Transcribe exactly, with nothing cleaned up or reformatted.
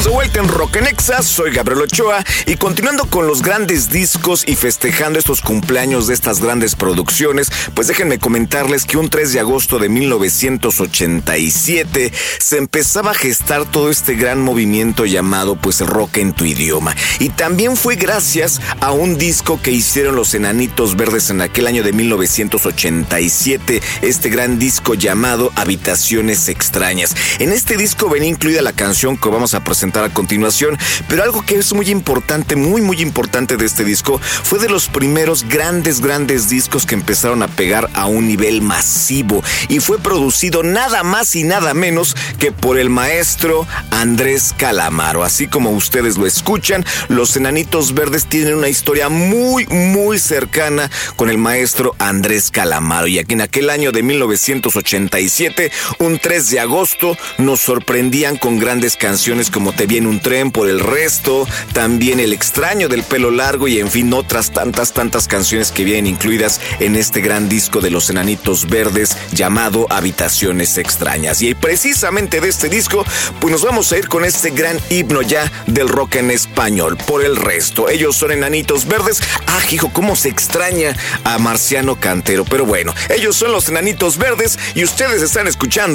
de vuelta en Rock en Exa, soy Gabriel Ochoa y continuando con los grandes discos y festejando estos cumpleaños de estas grandes producciones, pues déjenme comentarles que un tres de agosto de mil novecientos ochenta y siete se empezaba a gestar todo este gran movimiento llamado pues el rock en tu idioma. Y también fue gracias a un disco que hicieron los Enanitos Verdes en aquel año de mil novecientos ochenta y siete, este gran disco llamado Habitaciones Extrañas. En este disco venía incluida la canción que vamos a presentar a continuación, pero algo que es muy importante, muy muy importante de este disco, fue de los primeros grandes, grandes discos que empezaron a pegar a un nivel masivo y fue producido nada más y nada menos que por el maestro Andrés Calamaro. Así como ustedes lo escuchan, los Enanitos Verdes tienen una historia muy, muy cercana con el maestro Andrés Calamaro, y aquí en aquel año de mil novecientos ochenta y siete, un tres de agosto, nos sorprendían con grandes canciones como Te viene un tren, Por el resto, también El extraño del pelo largo y en fin otras tantas, tantas canciones que vienen incluidas en este gran disco de los Enanitos Verdes llamado Habitaciones Extrañas. Y precisamente de este disco, pues nos vamos a ir con este gran himno ya del rock en español, Por el resto. Ellos son Enanitos Verdes. Ah, hijo, cómo se extraña a Marciano Cantero. Pero bueno, ellos son los Enanitos Verdes y ustedes están escuchando